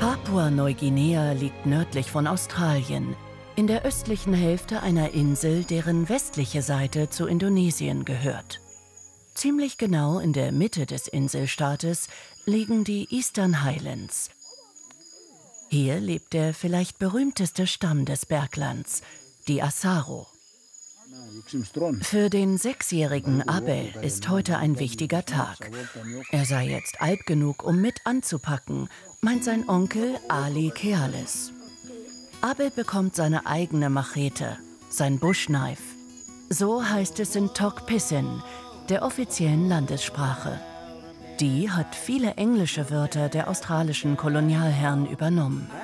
Papua-Neuguinea liegt nördlich von Australien, in der östlichen Hälfte einer Insel, deren westliche Seite zu Indonesien gehört. Ziemlich genau in der Mitte des Inselstaates liegen die Eastern Highlands. Hier lebt der vielleicht berühmteste Stamm des Berglands, die Asaro. Für den 6-jährigen Abel ist heute ein wichtiger Tag. Er sei jetzt alt genug, um mit anzupacken, meint sein Onkel Ali Keales. Abel bekommt seine eigene Machete, sein Bushknife. So heißt es in Tok Pisin, der offiziellen Landessprache. Die hat viele englische Wörter der australischen Kolonialherren übernommen.